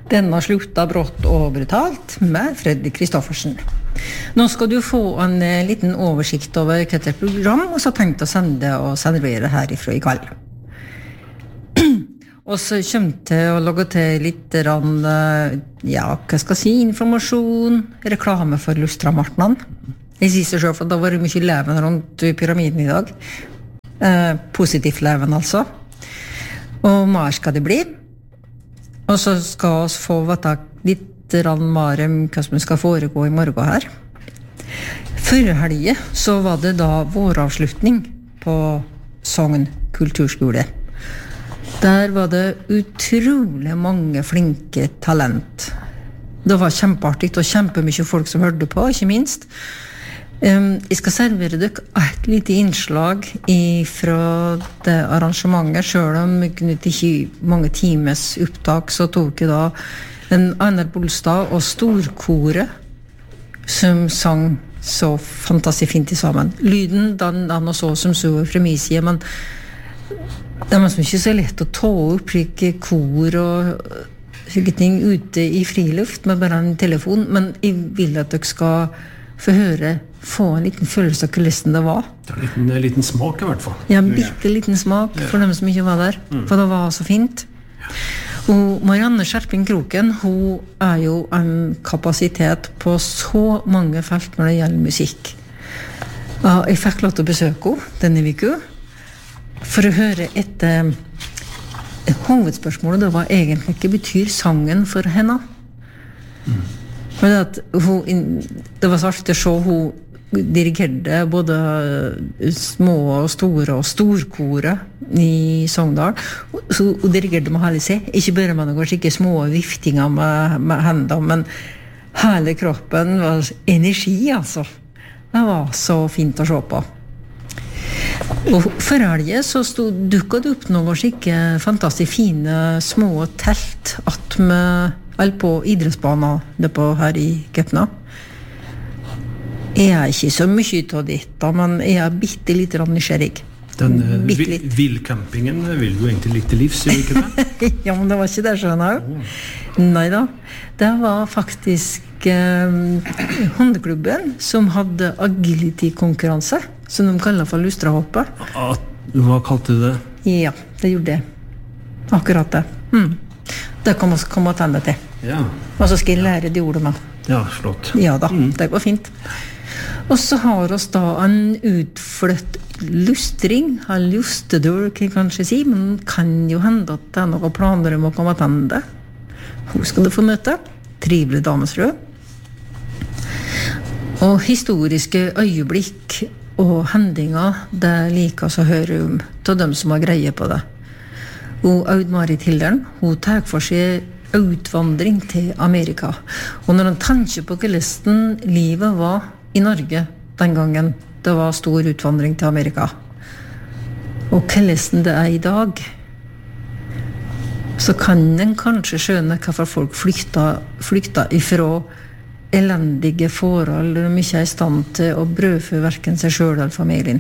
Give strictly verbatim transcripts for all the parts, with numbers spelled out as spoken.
Denna slutta brått og brutalt med Fredrik Kristoffersen. Nå skal du få en liten oversikt over hva det program, og så tenkt å sende og servere herifra i kveld. Og så kommer til å lage til litt rann, ja, hva skal jeg si, informasjon, reklame for Lustramartnan. Jeg sier seg selv, for det var mye leven rundt pyramiden i dag. Eh, positivt leven, altså. Og mer skal det bli. Og så skal vi få vite litt rann mer om hva som skal foregå i morgen her. Før helgen så var det da våravslutning på Sogn kulturskole. Der var det utrolig mange flinke talent. Det var kjempeartig og kjempemye folk som hørte på, ikke minst. Um, jeg skal servere dere et lite innslag fra det arrangementet, selv om jeg kunne ikke mange times opptak, så tok jeg da en Einar Bolstad og storkoret som sang så fantastisk fint i sammen. Lyden, den, den og så som så fra min side, men det er ikke så lett å ta opp like kor og slike ting ute i friluft med bare en telefon, men jeg vil at dere skal få høre, få en liten følelse av kulissen det var. Det er en liten, en liten smak i hvert fall. Ja, en bitte liten smak for dem som ikke var der, mm. for det var så fint. Og Marianne Skjerping Kroken, hun er jo en kapasitet på så mange felt når det gjelder musikk. Og jeg fikk lov til å besøke henne denne uka, for å høre etter hovedspørsmålet, det var egentlig ikke betyr sangen for henne. Mm. For det, at hun, det var så artig å se hun dirigerte både små og store og storkore i Sogndal. Så hun dirigerte med hele seg, ikke bare med noen skikkelig små viftinger med, med hendene, men hele kroppen var energi, altså. Det var så fint å se på. Og for helgen så stod, dukket det opp noen skikke fantastisk fine små telt at med all på idrettsbanen det på her i Køpna. Jeg er ikke så mye av dette, men jeg er bitte litt nysgjerrig. Den uh, villcampingen vil du egentlig litt til livs, gjør ikke det? Ja, men det var ikke det, skjønner jeg. Oh. Neida, det var faktisk uh, hundeklubben som hadde agility-konkurranse, som de kaller for lustrahoppet. Ah, hva kalte du det? Ja, det gjorde det. Akkurat det. Mm. Det kan vi komme til det til. Ja. Og så skal jeg lære de ordet med. Ja, flott. Ja da, mm. Det går fint. Og så har vi da en utflytt lustring, en lustedør, kan jeg kanskje si, men kan jo hende at det er noen planer om å komme til det. Hun skal du få møte. Trivelig damesfrø. Og historiske øyeblikk og hendinger, det liker oss å høre om til dem som har greie på det. Og Aud-Marit Hilderen, hun tar for seg utvandring til Amerika. Og når han tenker på hvordan livet var i Norge den gangen, det var stor utvandring til Amerika, og hvordan det er i dag, så kan en kanskje skjønne hvorfor folk flykta, flykta ifra elendige forhold, og de ikke er i stand til å brødfø hverken seg selv eller familien.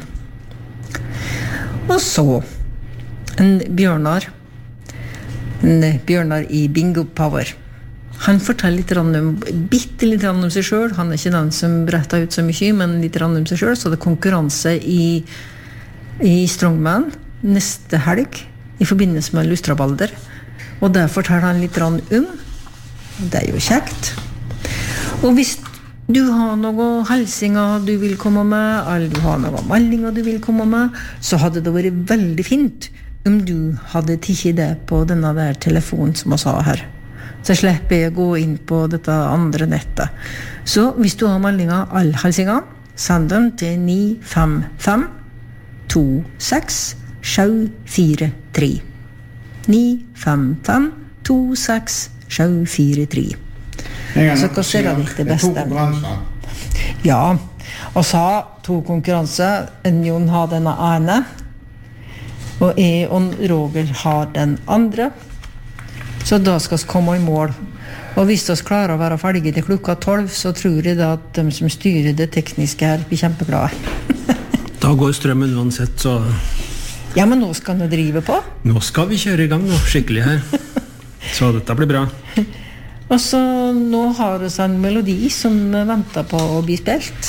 Og så en Bjørnar, en Bjørnar i Bingo Power. Han forteller litt om, bitte litt om seg selv. Han er ikke den som bretter ut så mye, men litt om seg selv. Så det er konkurranse i, i Strongman neste helg i forbindelse med Lustrabalder. Og det forteller han litt om. Det er jo kjekt. Og hvis du har noen helsinger du vil komme med, eller du har noen meldinger du vil komme med, så hadde det vært veldig fint om du hadde tikket det på denne der telefonen som jeg sa her. Så slipper jeg å gå inn på dette andre nettet. Så hvis du har meldinger, alle helsinger, send dem til ni fem fem to seks sju fire tre. ni fem fem to seks sju fire tre. Så hva ser det litt det beste? Ja, og så to konkurranser. Jon har denne ene, og jeg og Roger har den andre. Så da skal vi komme i mål. Og hvis vi klarer å være ferdige til klokka tolv, så tror jeg da at de som styrer det tekniske her blir kjempeglade. Da går strømmen uansett, så... Ja, men nå skal vi drive på. Nå skal vi kjøre i gang nå, skikkelig her. Så dette blir bra. Og så nå har vi en melodi som venter på å bli spilt.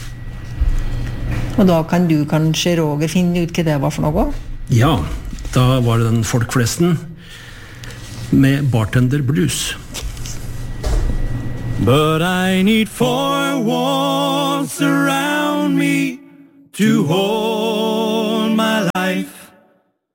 Og da kan du kanskje, Roger, finne ut hva det var for noe? Ja, da var det den folkflesten med Bartender Blues. But I need four walls around me to hold my life.